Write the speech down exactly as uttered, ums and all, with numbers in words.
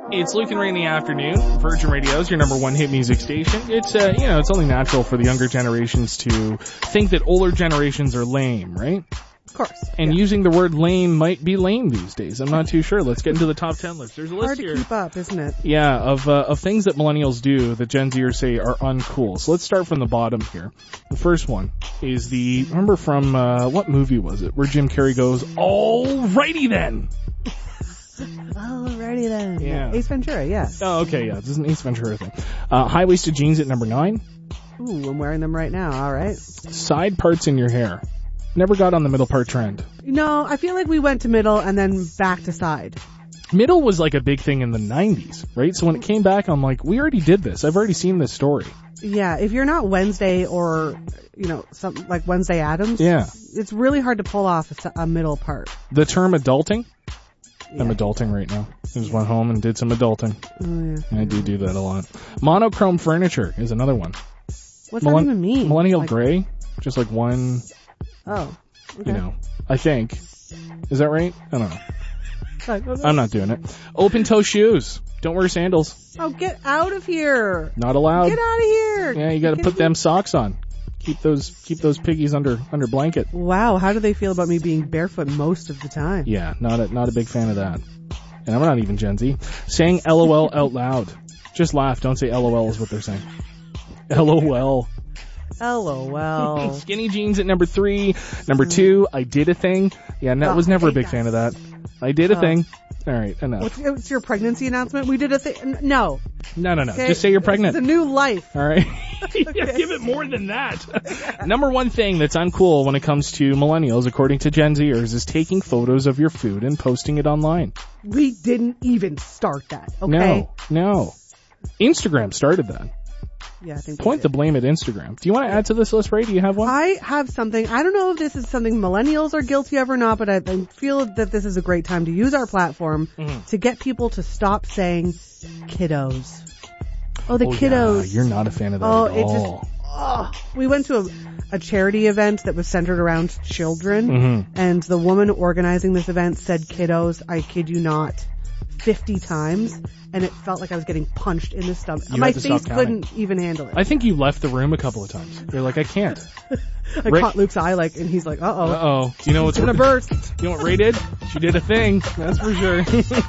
It's Luke and Ray in the afternoon. Virgin Radio is your number one hit music station. It's, uh, you know, it's only natural for the younger generations to think that older generations are lame, right? Of course. And yeah. using the word lame might be lame these days. I'm not too sure. Let's get into the top ten list. There's a list Hard here. to keep up, isn't it? Yeah, of uh, of things that millennials do that Gen Zers say are uncool. So let's start from the bottom here. The first one is the, remember from, uh, what movie was it? Where Jim Carrey goes, alrighty then! Alrighty then. Yeah. Ace Ventura, yes. Oh, okay, yeah. This is an Ace Ventura thing. Uh, high-waisted jeans at number nine. Ooh, I'm wearing them right now, alright. Side parts in your hair. Never got on the middle part trend. No, I feel like we went to middle and then back to side. Middle was like a big thing in the nineties, right? So when it came back, I'm like, we already did this. I've already seen this story. Yeah, if you're not Wednesday or, you know, something like Wednesday Addams, Yeah. it's really hard to pull off a, a middle part. The term adulting. Yeah. I'm adulting right now. I just went home and did some adulting. Oh, yeah. I do do that a lot. Monochrome furniture is another one. What's Millen- that even mean? Millennial Like- gray. Just like one, Oh. Okay. you know, I think. Is that right? I don't know. I don't know. I'm not doing it. Open toe shoes. Don't wear sandals. Oh, get out of here. Not allowed. Get out of here. Yeah, you gotta Get put out- them socks on. Keep those, keep those piggies under, under blanket. Wow, how do they feel about me being barefoot most of the time? Yeah, not a, not a big fan of that. And I'm not even Gen Z. Saying LOL out loud. Just laugh. Don't say LOL is what they're saying. LOL. LOL. Skinny jeans at number three. Number two, I did a thing. Yeah, I Oh, was never a I big hate fan of that. that. I did a Oh. thing. All right, enough. What's, what's your pregnancy announcement? We did a thing. No. No, no, no. Okay? Just say you're pregnant. It's a new life. All right. Yeah, give it more than that. Number one thing that's uncool when it comes to millennials, according to Gen Zers, is taking photos of your food and posting it online. We didn't even start that, okay? No, no. Instagram started that. Yeah, I think we Point the did. blame at Instagram. Do you want to add to this list, Ray? Do you have one? I have something. I don't know if this is something millennials are guilty of or not, but I, I feel that this is a great time to use our platform Mhm. to get people to stop saying kiddos. Oh, the Oh, kiddos. yeah, you're not a fan of that Oh, at it just- all. Oh, we went to a, a charity event that was centered around children, Mhm. and the woman organizing this event said kiddos, I kid you not, fifty times, and it felt like I was getting punched in the stomach. You My had to stop face counting. couldn't even handle it. I think you left the room a couple of times. You're like, I can't. I Ray- caught Luke's eye, like, and he's like, uh-oh. Uh-oh. Do you know what's It's gonna burst. You know what Ray did? She did a thing. That's for sure.